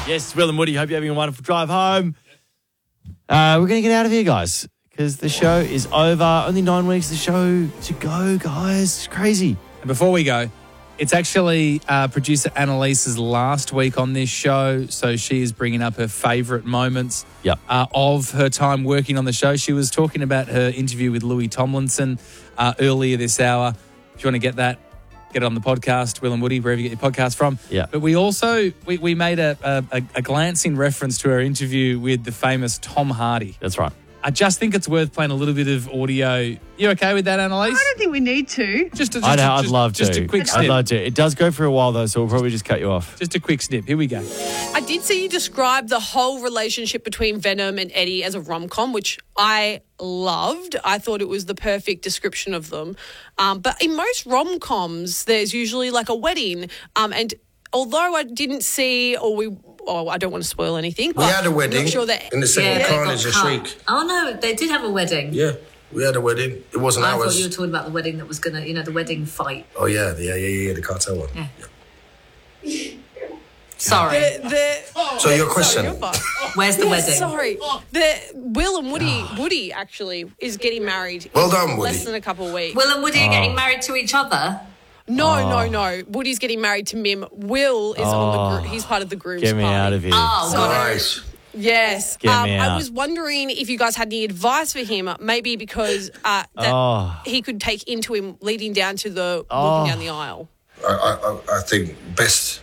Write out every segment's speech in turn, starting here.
Yes, Will and Woody, hope you're having a wonderful drive home. We're going to get out of here, guys, because the show is over. Only 9 weeks of the show to go, guys. It's crazy. And before we go, it's actually producer Annalise's last week on this show, so she is bringing up her favourite moments of her time working on the show. She was talking about her interview with Louis Tomlinson earlier this hour. If you want to get that, get it on the podcast, Will and Woody, wherever you get your podcast from. Yeah. But we also, we made a glancing reference to our interview with the famous Tom Hardy. That's right. I just think it's worth playing a little bit of audio. You okay with that, Annalise? I don't think we need to. I'd love to. Just a quick snip. I'd love to. It does go for a while, though, so we'll probably just cut you off. Just a quick snip. Here we go. I did see you describe the whole relationship between Venom and Eddie as a rom-com, which I loved. I thought it was the perfect description of them. But in most rom-coms, there's usually like a wedding. And although I didn't see I don't want to spoil anything. We had a wedding sure that, in the second Carnage and Shriek. Oh, no, they did have a wedding. Yeah, we had a wedding. It wasn't I ours. I thought you were talking about the wedding that was going to, the wedding fight. Oh, yeah, the cartel one. Yeah. Sorry. So your question. Where's the wedding? Sorry. Will and Woody actually is getting married. Well done, Woody. Less than a couple of weeks. Will and Woody are getting married to each other? No. Woody's getting married to Mim. Will is on the group. He's part of the groom's Get me party. out of here. Oh, Nice. Yes. Get me out. I was wondering if you guys had any advice for him, maybe because he could take into him leading down to the walking down the aisle. I think best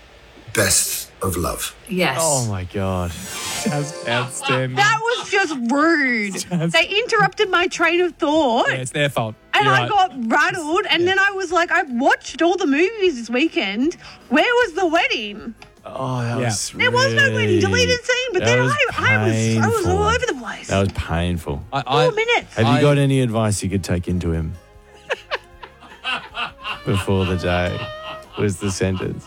of love. Yes. Oh, my God. That's outstanding. That was just rude. They interrupted my train of thought. Yeah, it's their fault. And You're I right. got rattled, and then I was like, I watched all the movies this weekend. Where was the wedding? Oh, that was There was no wedding, deleted scene, but That then was I was all painful. over the place. That was painful. 4 minutes. Have you got any advice you could take into him? Before the day was the sentence.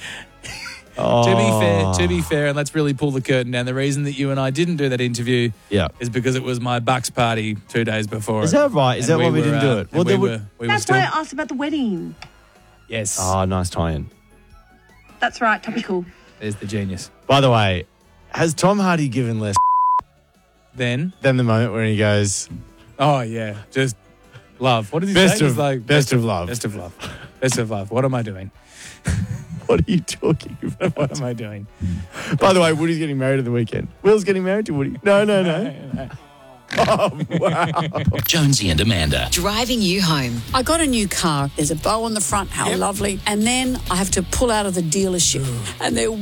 To be fair, and let's really pull the curtain down, the reason that you and I didn't do that interview is because it was my Bucks party 2 days before. Is that right? Is that why we didn't do it? Well, Well, we there were That's still... why I asked about the wedding. Yes. Oh, nice tie-in. That's right, topical. There's the genius. By the way, has Tom Hardy given less than the moment when he goes, oh, yeah, just love. What did he Best say? of- He's like, best of love. Best of love. Best of love. What am I doing? what are you talking about? What am I doing? By the way, Woody's getting married at the weekend. Will's getting married to Woody. No. Oh, wow. Jonesy and Amanda. Driving you home. I got a new car. There's a bow on the front. How lovely. And then I have to pull out of the dealership. And they're